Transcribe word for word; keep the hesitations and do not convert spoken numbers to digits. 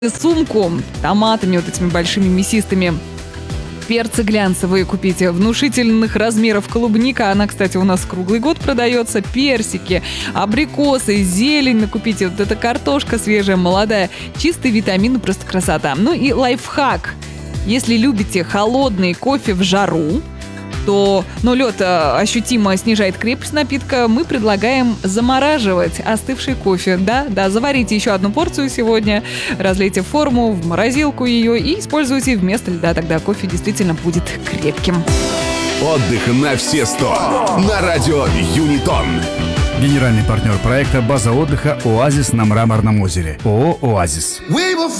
сумку томатами вот этими большими мясистыми. Перцы глянцевые купите, внушительных размеров клубника, она, кстати, у нас круглый год продается, персики, абрикосы, зелень накупите, вот эта картошка свежая, молодая, чистые витамины, просто красота. Ну и лайфхак, если любите холодный кофе в жару, то, ну, лед ощутимо снижает крепость напитка, мы предлагаем замораживать остывший кофе. Да, да, заварите еще одну порцию сегодня, разлейте в форму, в морозилку ее и используйте вместо льда, тогда кофе действительно будет крепким. Отдых на все сто на радио Юнитон. Генеральный партнер проекта — база отдыха «Оазис» на Мраморном озере. ООО «Оазис». We will